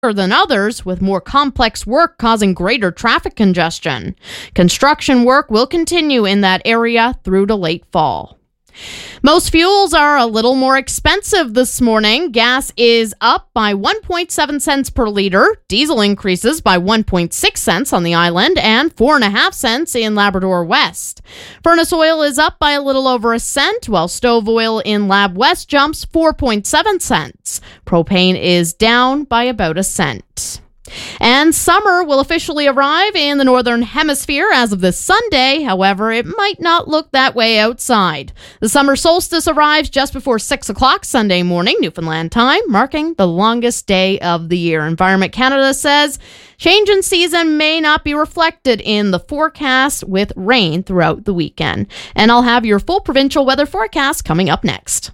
than others, with more complex work causing greater traffic congestion. Construction work will continue in that area through to late fall. Most fuels are a little more expensive this morning. Gas is up by 1.7 cents per liter. Diesel increases by 1.6 cents on the island and 4.5 cents in Labrador West. Furnace oil is up by a little over a cent, while stove oil in Lab West jumps 4.7 cents. Propane is down by about a cent. And summer will officially arrive in the Northern Hemisphere as of this Sunday. However, it might not look that way outside. The summer solstice arrives just before 6 o'clock Sunday morning, Newfoundland time, marking the longest day of the year. Environment Canada says change in season may not be reflected in the forecast, with rain throughout the weekend. And I'll have your full provincial weather forecast coming up next.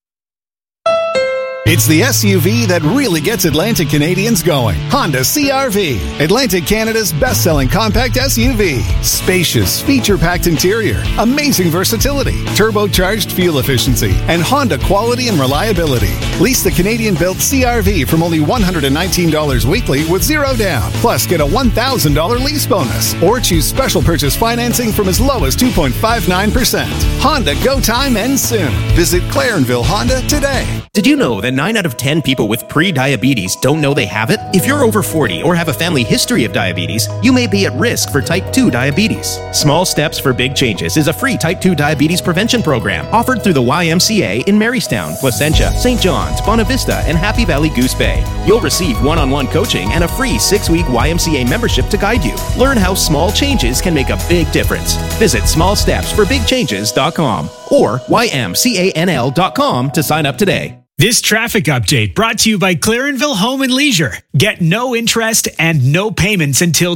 It's the SUV that really gets Atlantic Canadians going. Honda CR-V, Atlantic Canada's best-selling compact SUV. Spacious, feature-packed interior, amazing versatility, turbocharged fuel efficiency, and Honda quality and reliability. Lease the Canadian-built CR-V from only $119 weekly with zero down. Plus, get a $1,000 lease bonus. Or choose special purchase financing from as low as 2.59%. Honda Go Time ends soon. Visit Clarenville Honda today. Did you know that 9 out of 10 people with pre-diabetes don't know they have it? If you're over 40 or have a family history of diabetes, you may be at risk for type 2 diabetes. Small Steps for Big Changes is a free type 2 diabetes prevention program offered through the YMCA in Marystown, Placentia, St. John's, Bonavista, and Happy Valley Goose Bay. You'll receive one-on-one coaching and a free 6-week YMCA membership to guide you. Learn how small changes can make a big difference. Visit smallstepsforbigchanges.com or ymcanl.com to sign up today. This traffic update brought to you by Clarenville Home and Leisure. Get no interest and no payments until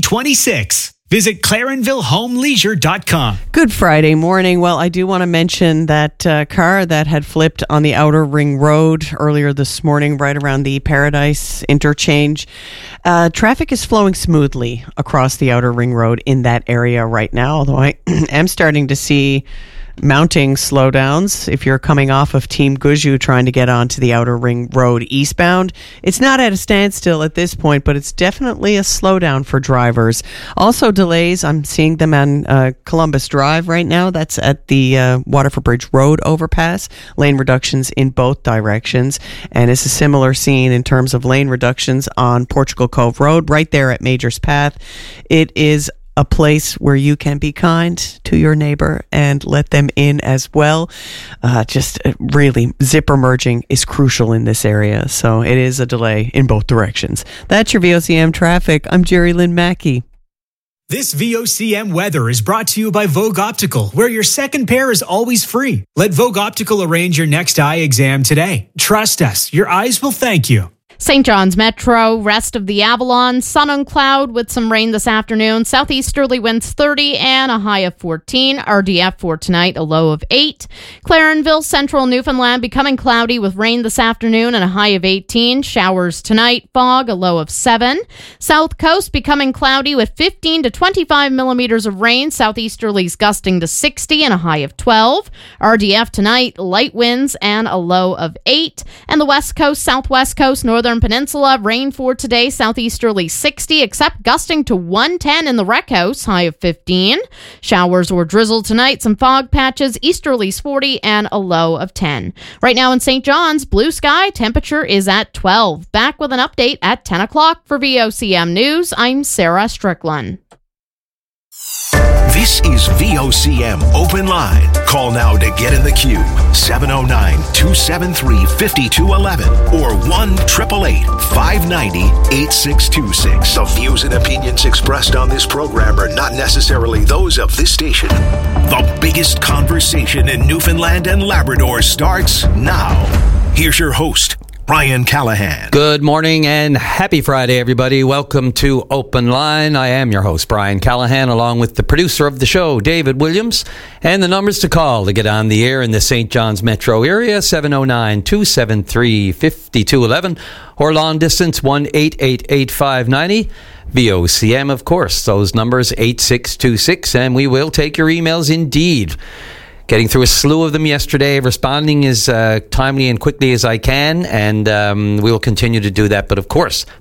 2026. Visit ClarenvilleHomeLeisure.com. Good Friday morning. Well, I do want to mention that car that had flipped on the Outer Ring Road earlier this morning, right around the Paradise interchange. Traffic is flowing smoothly across the Outer Ring Road in that area right now, although I am starting to see mounting slowdowns if you're coming off of Team Guju trying to get onto the Outer Ring Road eastbound. It's not at a standstill at this point, but it's definitely a slowdown for drivers. Also delays, I'm seeing them on Columbus Drive right now. That's at the Waterford Bridge Road overpass. Lane reductions in both directions. And it's a similar scene in terms of lane reductions on Portugal Cove Road, right there at Major's Path. It is a place where you can be kind to your neighbor and let them in as well. Just really, zipper merging is crucial in this area, so it is a delay in both directions. That's your VOCM traffic. I'm Jerry Lynn Mackey. This VOCM weather is brought to you by Vogue Optical, where your second pair is always free. Let Vogue Optical arrange your next eye exam today. Trust us, your eyes will thank you. St. John's Metro, rest of the Avalon, sun and cloud with some rain this afternoon. Southeasterly winds 30 and a high of 14. RDF for tonight, a low of 8. Clarenville, central Newfoundland, becoming cloudy with rain this afternoon and a high of 18. Showers tonight, fog, a low of 7. South Coast becoming cloudy with 15 to 25 millimeters of rain. Southeasterlies gusting to 60 and a high of 12. RDF tonight, light winds and a low of 8. And the West Coast, Southwest Coast, Northern Peninsula, rain for today, southeasterly 60, except gusting to 110 in the Rec House, high of 15. Showers or drizzle tonight, some fog patches, easterlies 40 and a low of 10. Right now in St. John's, blue sky, temperature is at 12. Back with an update at 10 o'clock for VOCM News. I'm Sarah Strickland. This is VOCM Open Line. Call now to get in the queue. 709-273-5211 or 1-888-590-8626. The views and opinions expressed on this program are not necessarily those of this station. The biggest conversation in Newfoundland and Labrador starts now. Here's your host, Brian Callahan. Good morning and happy Friday, everybody. Welcome to Open Line. I am your host, Brian Callahan, along with the producer of the show, David Williams. And the numbers to call to get on the air in the St. John's metro area, 709-273-5211, or long distance, 1-888-590. VOCM, of course, those numbers, 8626, and we will take your emails indeed. getting through a slew of them yesterday, responding as timely and quickly as I can, and we will continue to do that. But of course,